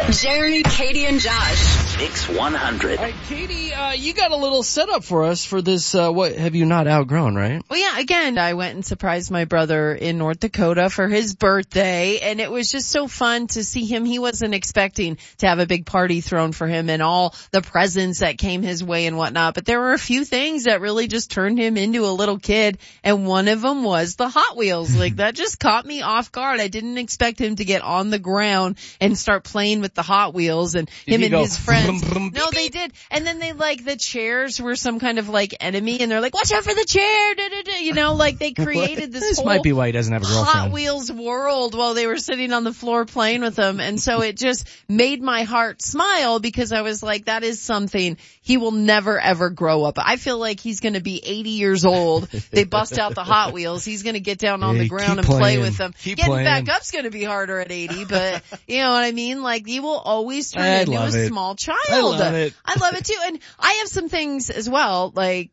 Jeremy, Katie, and Josh. Mix 100. All right, Katie, you got a little setup for us for this, what have you not outgrown, right? Well, yeah, again, I went and surprised my brother in North Dakota for his birthday, and it was just so fun to see him. He wasn't expecting to have a big party thrown for him and all the presents that came his way and whatnot, but there were a few things that really just turned him into a little kid, and one of them was the Hot Wheels. Like, that just caught me off guard. I didn't expect him to get on the ground and start playing with the Hot Wheels, and him and his friends. No, they did. And then they the chairs were some kind of enemy, and they're like, watch out for the chair, like they created this whole might be why he doesn't have a girlfriend. Hot Wheels world while they were sitting on the floor playing with them. And so it just made my heart smile because I was like, that is something he will never ever grow up. I feel like he's going to be 80 years old. They bust out the Hot Wheels. He's going to get down on the ground and play with them. Getting back up's going to be harder at 80, but you know what I mean? Like, he will always turn into a small child. I love it. I love it too. And I have some things as well,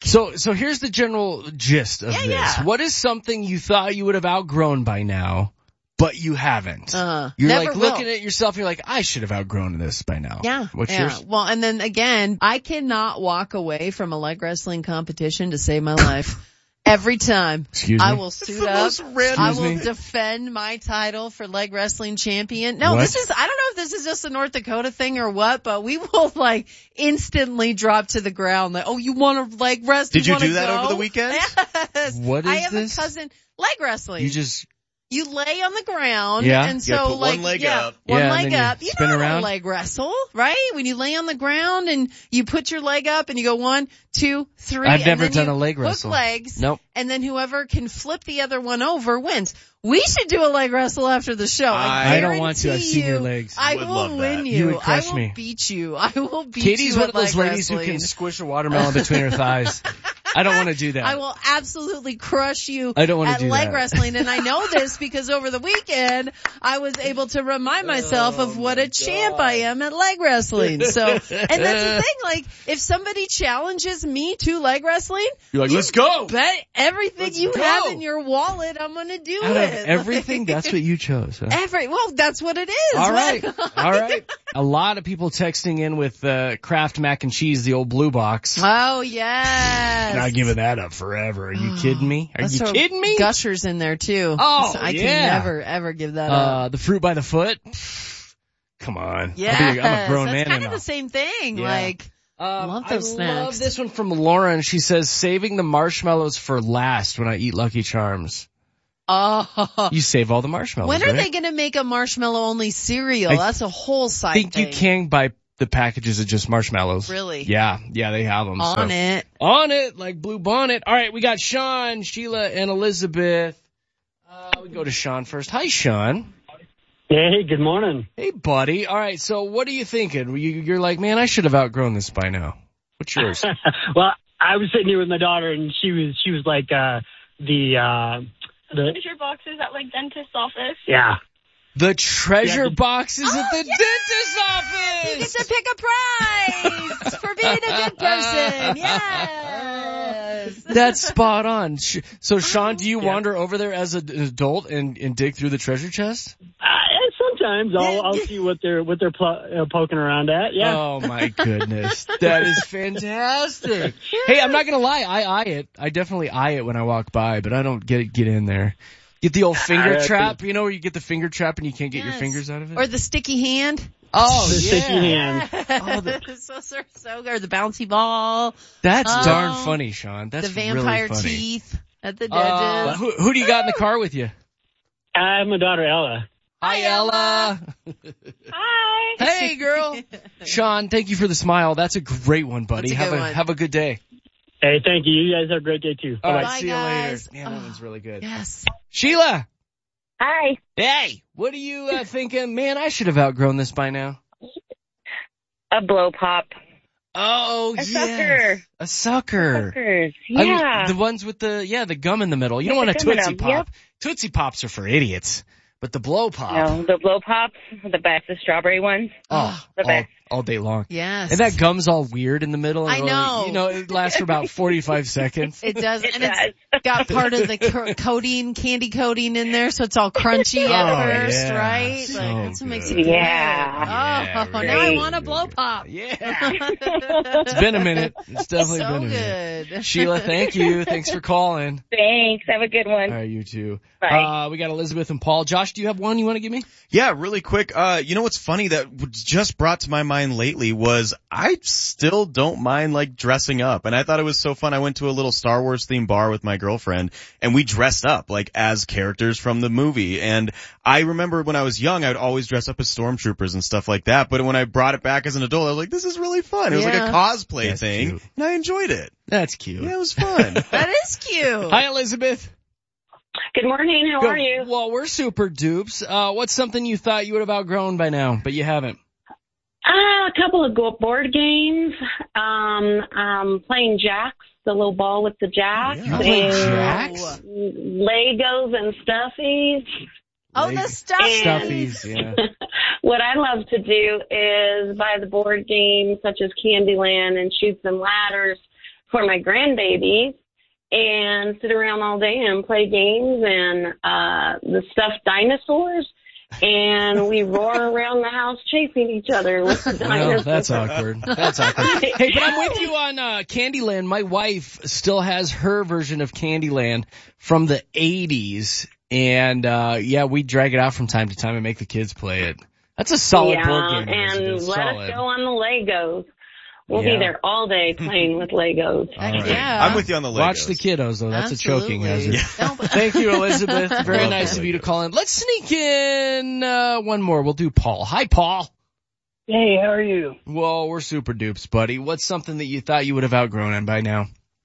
So here's the general gist of this. Yeah. What is something you thought you would have outgrown by now, but you haven't? You're never looking at yourself, you're like, I should have outgrown this by now. Yeah. What's yours? Well, and then again, I cannot walk away from a leg wrestling competition to save my life. Every time. Excuse me? I will suit up. I will defend my title for leg wrestling champion. No, what? I don't know if this is just a North Dakota thing or what, but we will instantly drop to the ground. Like, oh, you want to leg wrestle? Did you do that over the weekend? Yes. What is I have this? a cousin, leg wrestling. You lay on the ground, Yeah. and so You put one leg up. one Yeah, leg and then up. you You spin know how around. to leg wrestle, right? When you lay on the ground and you put your leg up and you go 1, 2, 3. I've never and then done you a leg hook wrestle. legs. Nope. And then whoever can flip the other one over wins. We should do a leg wrestle after the show. I don't want to. I've guarantee seen you, your legs. I Would will love win that. you. You would crush I will me. beat you. I will beat Katie's you one at of those leg ladies who wrestling. can squish a watermelon between her thighs. I don't want to do that. I will absolutely crush you I don't want to at do leg that. wrestling, and I know this because over the weekend I was able to remind myself of what a champ I am at leg wrestling. So, and that's the thing, if somebody challenges me to leg wrestling, You're like, let's go. bet everything Let's you go. have in your wallet I'm gonna do Out of it. everything, that's what you chose. Huh? Well, that's what it is. All right. What? All right. A lot of people texting in with Kraft mac and cheese, the old blue box. Oh, yes. Not giving that up forever. Are you kidding me? Are Let's you throw kidding me? Gushers in there too. Oh, So I yeah. can never ever give that up. The fruit by the foot. Come on. Yes, I'm a grown that's man kind now. of the same thing. Yeah. Love those I snacks. love this one from Lauren. She says, saving the marshmallows for last when I eat Lucky Charms. Oh, You save all the marshmallows, when are right? they going to make a marshmallow only cereal? That's a whole side I think thing. you can buy the packages of just marshmallows. Really? Yeah, they have them. On it. On it, like Blue Bonnet. All right, we got Sean, Sheila, and Elizabeth. We go to Sean first. Hi, Sean. Hey, good morning. Hey, buddy. All right, so what are you thinking? You're like, man, I should have outgrown this by now. What's yours? Well, I was sitting here with my daughter, and she was like the treasure boxes at dentist's office. yeah. The treasure boxes at the yes! dentist's You office. get to pick a prize for being a good person. Yes. That's spot on. So, Sean, do you wander over there as an adult and dig through the treasure chest? Sometimes I'll see what they're poking around at. Yeah. Oh my goodness. That is fantastic. Hey, I'm not gonna lie, I eye it. I definitely eye it when I walk by, but I don't get in there. Get the old finger trap, where you get the finger trap and you can't get your fingers out of it? Or the sticky hand. Oh, The yeah. sticky hand. So good. Or the bouncy ball. That's darn funny, Sean. That's the vampire really funny. teeth at the judges. Who do you got in the car with you? I have my daughter Ella. Hi, Ella. Hi. Hey, girl. Sean, thank you for the smile. That's a great one, buddy. That's a good one. Have a good day. Hey, thank you. You guys have a great day too. All right, Bye, see you guys. later. Man, that one's really good. Yes. Sheila. Hi. Hey, what are you thinking? Man, I should have outgrown this by now. A blow pop. Oh, A yes. sucker. A sucker. Suckers. Yeah. The ones with the gum in the middle. You don't With want a the gum in Tootsie them, Pop. yep. Tootsie Pops are for idiots. But the blow pop. No, the blow pops, the best, the strawberry ones. Oh, the best. all day long. Yes. And that gum's all weird in the middle. And I know. You know, it lasts for about 45 seconds. It does. It And does. it's got part of the candy coating in there, so it's all crunchy at first, yeah. right? So Like, that's what makes it good. good. Yeah. Oh, now I want a blow pop. Yeah. It's been a minute. It's definitely So been a minute. good. Sheila, thank you. Thanks for calling. Thanks. Have a good one. All right, you too. Bye. We got Elizabeth and Paul. Josh, do you have one you want to give me? Yeah, really quick. You know what's funny that just brought to my mind lately was I still don't mind like dressing up. And I thought it was so fun. I went to a little Star Wars themed bar with my girlfriend and we dressed up like as characters from the movie. And I remember when I was young, I would always dress up as stormtroopers and stuff like that. But when I brought it back as an adult, I was like, this is really fun. It was like a cosplay That's thing cute. and I enjoyed it. That's cute. Yeah, it was fun. That is cute. Hi, Elizabeth. Good morning. How are you? Well, we're super dupes. What's something you thought you would have outgrown by now, but you haven't? A couple of board games. Playing jacks, the little ball with the jacks. You play and jacks? Legos and stuffies. Oh, the stuff. Stuffies, yeah. What I love to do is buy the board games such as Candyland and Chutes and Ladders for my grandbabies and sit around all day and play games and the stuffed dinosaurs. And we roar around the house chasing each other with the dinosaurs. Well, that's awkward. That's awkward. Hey, but I'm with you on Candyland. My wife still has her version of Candyland from the 80s. And yeah, we drag it out from time to time and make the kids play it. That's a solid board game. And Elizabeth. let Solid. us go on the Legos. We'll be there all day playing with Legos. All right. Yeah. I'm with you on the Legos. Watch the kiddos, though. That's Absolutely. a choking hazard. No, but- Thank you, Elizabeth. Very Love nice the of you to Legos. call in. Let's sneak in one more. We'll do Paul. Hi, Paul. Hey, how are you? Whoa, we're super dupes, buddy. What's something that you thought you would have outgrown on by now?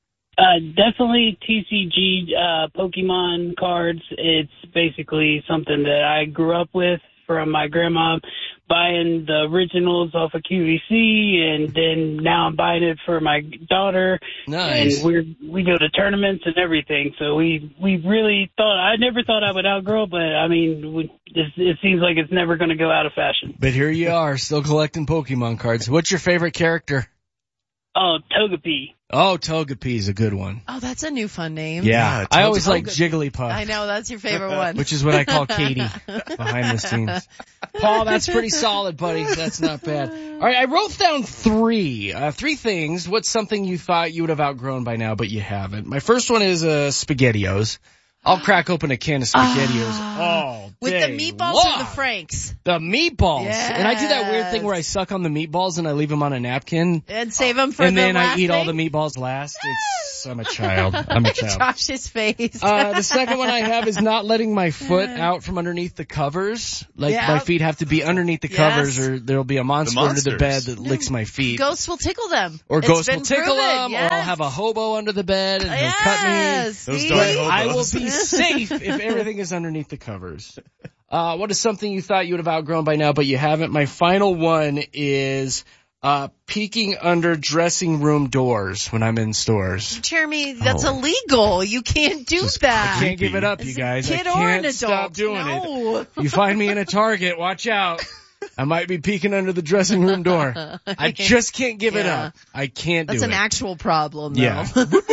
Definitely TCG Pokemon cards. It's basically something that I grew up with from my grandma buying the originals off of QVC, and then now I'm buying it for my daughter. Nice. And we go to tournaments and everything. So we really thought, I never thought I would outgrow, but I mean, it seems like it's never going to go out of fashion. But here you are, still collecting Pokemon cards. What's your favorite character? Oh, Togepi. Oh, Togepi's a good one. Oh, that's a new fun name. Yeah, I always like Togepi. Jigglypuff. I know, that's your favorite one. Which is what I call Katie behind the scenes. Paul, that's pretty solid, buddy. That's not bad. All right, I wrote down three things. What's something you thought you would have outgrown by now, but you haven't? My first one is SpaghettiOs. I'll crack open a can of SpaghettiOs all With day the meatballs long. or the Franks? The meatballs. Yes. And I do that weird thing where I suck on the meatballs and I leave them on a napkin. And save them for And the then I last eat all the thing? meatballs last. I'm a child. I'm a child. Josh's face. The second one I have is not letting my foot out from underneath the covers. Like, Yeah. my feet have to be underneath the Yes. covers or there'll be a monster under the bed monsters. that licks my feet. Ghosts will tickle them. Or It's ghosts been will tickle proven, them, yes. or I'll have a hobo under the bed and he'll cut me. Yes. Those see? dark I will hobos. be safe if everything is underneath the covers. What is something you thought you would have outgrown by now, but you haven't? My final one is peeking under dressing room doors when I'm in stores. Jeremy, that's illegal. You can't do that. I can't give it up, you As a guys. I kid or an can't adult. stop doing it. No. You find me in a Target, watch out. I might be peeking under the dressing room door. I just can't give it Yeah. up. I can't That's do an it. actual problem, though. Yeah.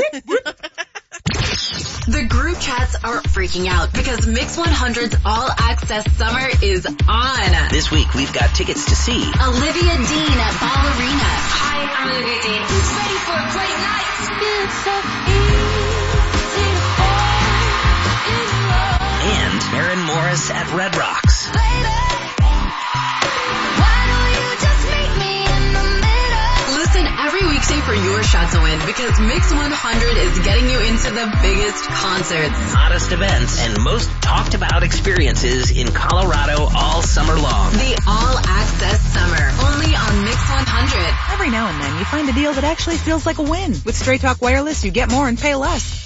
The group chats are freaking out because Mix 100's All Access Summer is on. This week, we've got tickets to see Olivia Dean at Ball Arena. Hi, I'm Olivia Dean. Ready for a great night. and Maren Morris at Red Rocks. Listen every weekday for your shot to win because Mix 100 is getting you into the biggest concerts. Hottest events and most talked about experiences in Colorado all summer long. The All Access Summer, only on Mix 100. Every now and then you find a deal that actually feels like a win. With Straight Talk Wireless, you get more and pay less.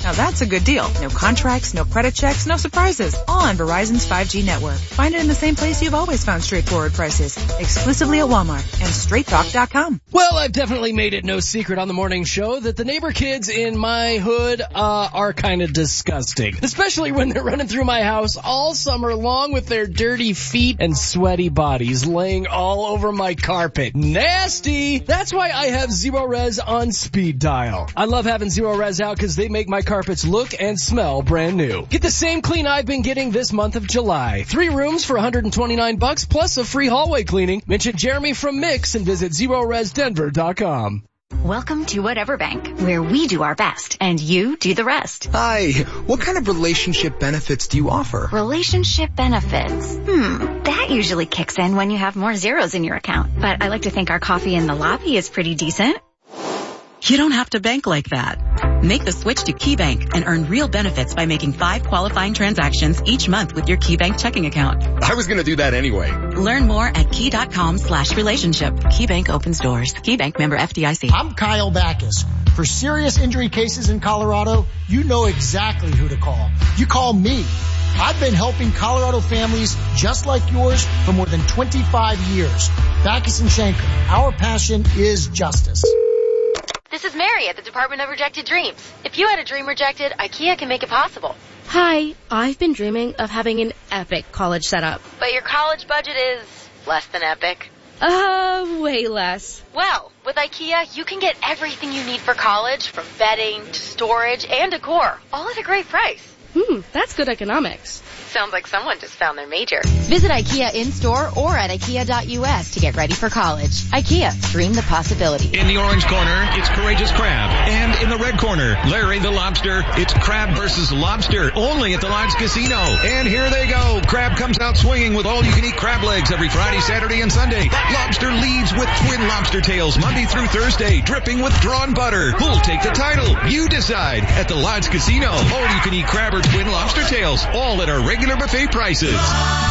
Now that's a good deal. No contracts, no credit checks, no surprises. All on Verizon's 5G network. Find it in the same place you've always found straightforward prices. Exclusively at Walmart and straighttalk.com. Well, I've definitely made it no secret on the morning show that the neighbor kids in my hood are kind of disgusting. Especially when they're running through my house all summer long with their dirty feet and sweaty bodies laying all over my carpet. Nasty! That's why I have Zero Res on speed dial. I love having Zero Res out because they make my carpets look and smell brand new. Get the same clean I've been getting this month of July. 3 rooms for $129 plus a free hallway cleaning. Mention Jeremy from Mix and visit ZeroResDenver.com. Welcome to Whatever Bank, where we do our best and you do the rest. Hi, what kind of relationship benefits do you offer? Relationship benefits? That usually kicks in when you have more zeros in your account. But I like to think our coffee in the lobby is pretty decent. You don't have to bank like that. Make the switch to KeyBank and earn real benefits by making 5 qualifying transactions each month with your KeyBank checking account. I was going to do that anyway. Learn more at key.com/relationship. KeyBank opens doors. KeyBank member FDIC. I'm Kyle Backus. For serious injury cases in Colorado, you know exactly who to call. You call me. I've been helping Colorado families just like yours for more than 25 years. Backus and Schenker, our passion is justice. This is Mary at the Department of Rejected Dreams. If you had a dream rejected, IKEA can make it possible. Hi, I've been dreaming of having an epic college setup. But your college budget is less than epic. Way less. Well, with IKEA, you can get everything you need for college, from bedding to storage and decor, all at a great price. That's good economics. Sounds like someone just found their major. Visit IKEA in-store or at IKEA.us to get ready for college. IKEA, dream the possibility. In the orange corner, it's Courageous Crab. And in the red corner, Larry the Lobster. It's crab versus lobster, only at the Lodge Casino. And here they go. Crab comes out swinging with all-you-can-eat crab legs every Friday, Saturday, and Sunday. Lobster leads with twin lobster tails Monday through Thursday, dripping with drawn butter. Who'll take the title? You decide at the Lodge Casino. All-you-can-eat crab or twin lobster tails, all at our regular buffet prices. Your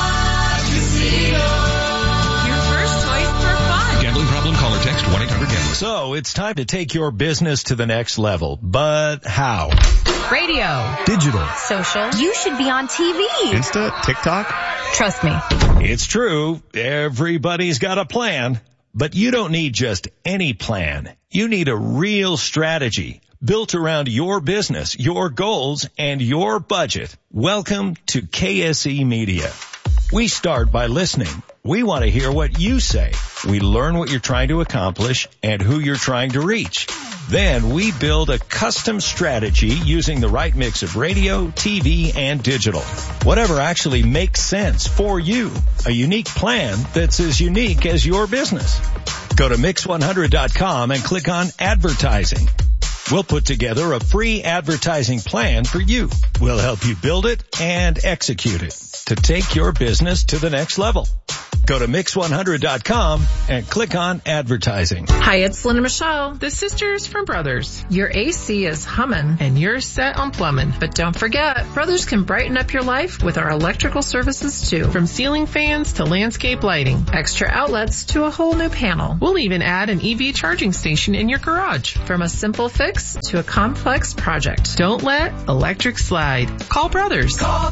first choice for fun. Gambling problem? Call or text 1-800-GAMBLER. So it's time to take your business to the next level. But how? Radio. Digital. Social. You should be on TV. Insta? TikTok? Trust me. It's true. Everybody's got a plan. But you don't need just any plan. You need a real strategy built around your business, your goals, and your budget. Welcome to KSE Media. We start by listening. We want to hear what you say. We learn what you're trying to accomplish and who you're trying to reach. Then we build a custom strategy using the right mix of radio, TV, and digital. Whatever actually makes sense for you. A unique plan that's as unique as your business. Go to Mix100.com and click on Advertising. We'll put together a free advertising plan for you. We'll help you build it and execute it to take your business to the next level. Go to Mix100.com and click on Advertising. Hi, it's Linda Michelle, the sisters from Brothers. Your AC is humming and you're set on plumbing. But don't forget, Brothers can brighten up your life with our electrical services too. From ceiling fans to landscape lighting, extra outlets to a whole new panel. We'll even add an EV charging station in your garage. From a simple fix to a complex project. Don't let electric slide. Call Brothers. Call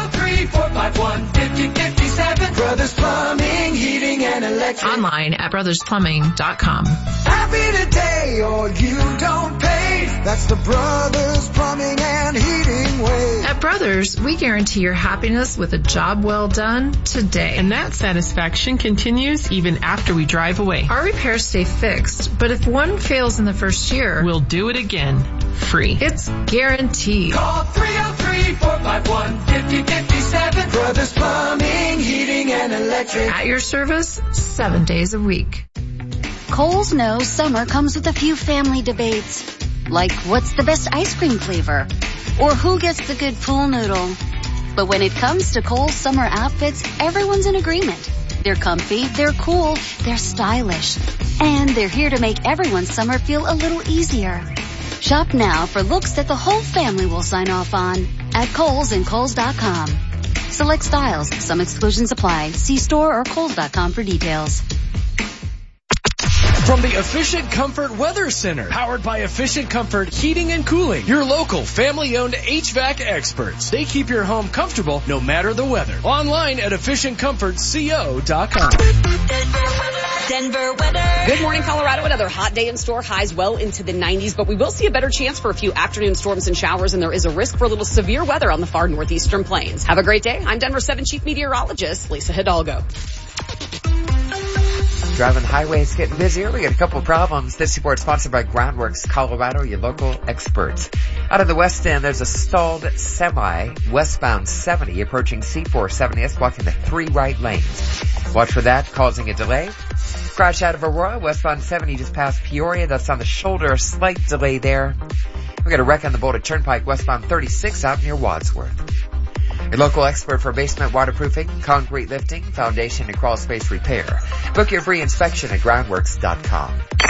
303-451-5057. Brothers Plumbing, Heating, and Electric. Online at brothersplumbing.com. Happy today or you don't pay. That's the Brothers Plumbing and Heating way. At Brothers, we guarantee your happiness with a job well done today. And that satisfaction continues even after we drive away. Our repairs stay fixed, but if one fails in the first year, we'll do it again. Free. It's guaranteed. Call 303-451-5057. Brothers Plumbing, Heating, and Electric. At your service, 7 days a week. Kohl's knows summer comes with a few family debates. Like, what's the best ice cream flavor? Or who gets the good pool noodle? But when it comes to Kohl's summer outfits, everyone's in agreement. They're comfy, they're cool, they're stylish. And they're here to make everyone's summer feel a little easier. Shop now for looks that the whole family will sign off on at Kohl's and Kohl's.com. Select styles. Some exclusions apply. See store or Kohl's.com for details. From the Efficient Comfort Weather Center, powered by Efficient Comfort Heating and Cooling, your local family-owned HVAC experts. They keep your home comfortable no matter the weather. Online at efficientcomfortco.com. Denver weather. Good morning, Colorado. Another hot day in store. Highs well into the 90s, but we will see a better chance for a few afternoon storms and showers, and there is a risk for a little severe weather on the far northeastern plains. Have a great day. I'm Denver 7 Chief Meteorologist Lisa Hidalgo. Driving highways getting busier. We got a couple of problems. This report sponsored by Groundworks Colorado, your local experts. Out of the west end, there's a stalled semi westbound 70 approaching C470S, blocking the 3 right lanes. Watch for that, causing a delay. Crash out of Aurora, westbound 70 just past Peoria. That's on the shoulder, a slight delay there. We got a wreck on the Boulder Turnpike, westbound 36 out near Wadsworth. Your local expert for basement waterproofing, concrete lifting, foundation and crawl space repair. Book your free inspection at groundworks.com.